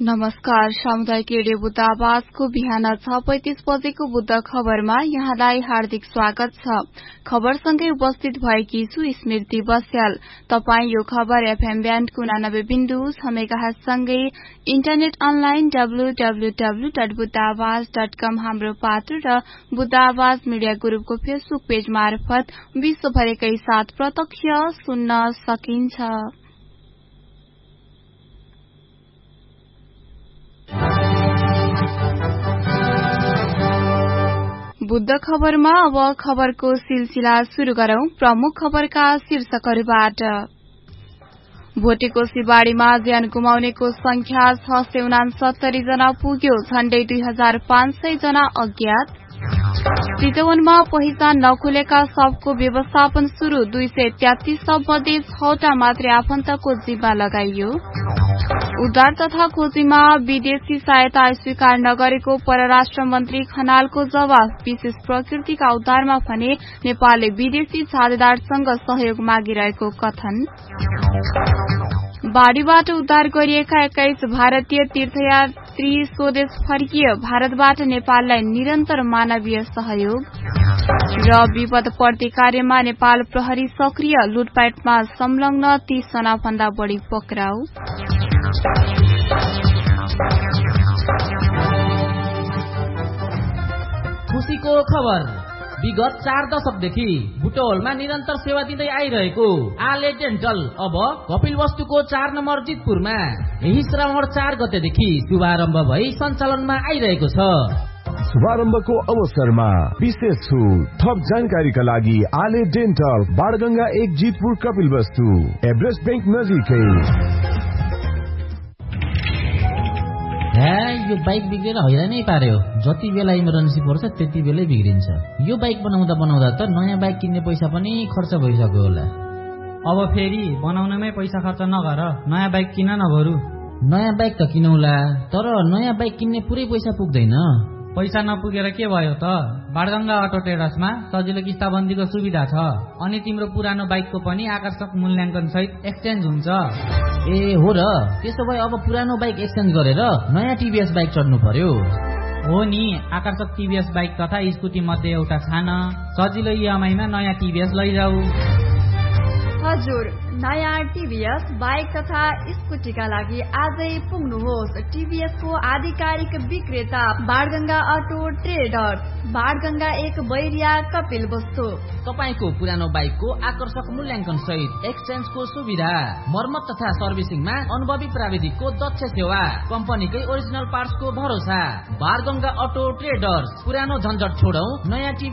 नमस्कार। सामुदायिक रेडियो बुद्ध आवाजको बिहान 6:35 बजेको बुद्ध खबरमा यहाँलाई हार्दिक स्वागत छ। खबरसँगै उपस्थित भएकी छु स्मृति बस्याल। तपाई यो खबर एफएम ब्यान्डको 89.5 मेगाहर्जसँगै इन्टरनेट अनलाइन www.buddhaavaz.com हाम्रो पात्र र बुद्ध आवाज मिडिया ग्रुपको फेसबुक पेज मार्फत विश्वभरिकै साथ प्रत्यक्ष सुन्न सकिन्छ। बुद्ध खबरमा अब खबरको सिलसिला शुरू गरौं। प्रमुख खबरका शीर्षकहरूबाट। भोटेको सिबाड़ीमा ज्यान गुमाउनेको संख्या 669 जना पुग्यो। झण्डै 2500 जना अज्ञात। चितवनमा पहिचान नखुलेका शवको व्यवस्थापन शुरू। 233 शव मध्ये 6 मात्रै आफन्तको जिम्मा लगाइयो। उद्धार तथा खोजीमा विदेशी सहायता स्वीकार नगरेको परराष्ट्र मन्त्री खनालको जवाब। विशेष प्रकृतिका उद्धारमा भने नेपालले विदेशी साझेदारसँग सहयोग मागिरहेको कथन। बाढ़ीबाट उद्धार गरिएका 21 भारतीय तीर्थयात्री स्वदेश फर्किए। भारतबाट नेपाललाई निरन्तर मानवीय सहयोग। र विपद प्रतिकार्यमा नेपाल प्रहरी सक्रिय। लुटपाटमा संलग्न 30 जना भन्दा बढ़ी पक्राउ। खुशीको खबर। विगत 4 दशकदेखि बुटवलमा निरन्तर सेवा दिँदै आइरहेको आले डेन्टल अब कपिलवस्तुको 4 नम्बर जितपुरमा यही श्रावण 4 गतेदेखि शुभारम्भ भई सञ्चालनमा आइरहेको छ। शुभारम्भको अवसरमा विशेष छुट। थप जानकारीका लागि आले dental Banganga 1 Jitpur Kapilvastu Everest bank नजिकै। यो बाइक बिग्रेर हैरानै पार्यो। जति बेला इमर्जेन्सी पर्छ त्यति बेलै बिग्रिन्छ। यो बाइक बनाउँदा त नयाँ बाइक किन्ने पैसा पनि खर्च भइसक्यो होला। अब फेरि बनाउनमै पैसा खर्च नगर, नयाँ बाइक किन न बरु। नयाँ बाइक त किनौला, तर नयाँ बाइक किन्ने पुरै पैसा पुग्दैन। पैसा नपुगेर के भयो त? बाणगंगा अटो ट्रेडर्समा सजिलो किस्ताबन्दीको सुविधा छ। अनि तिम्रो पुरानो बाइकको पनि आकर्षक मूल्याङ्कन सहित एक्सचेन्ज हुन्छ। ए हो र, त्यसो भए अब पुरानो बाइक एक्सचेन्ज गरेर नयाँ टिभीएस बाइक चढ्नु पर्यो। हो नि, आकर्षक टिभीएस बाइक तथा स्कुटी मध्ये एउटा छान। सजिलो इएमआईमा नयाँ टिभीएस लैजाऊ। हजुर, नयाँ टिभीएस बाइक तथा स्कुटीका लागि आजै पुग्नुहोस्। टिभीएस को आधिकारिक विक्रेता बाणगंगा अटो ट्रेडर्स, बाणगंगा 1 बैरिया कपिलवस्तु। तपाईको पुरानो बाइकको आकर्षक मूल्याङ्कन सहित एक्सचेन्जको सुविधा, मर्मत तथा सर्भिसिङमा अनुभवी प्राविधिकको दक्ष सेवा, कम्पनीकै ओरिजिनल पार्ट्सको भरोसा। Banganga auto traders. पुरानो झन्झट छोडौं, नयाँ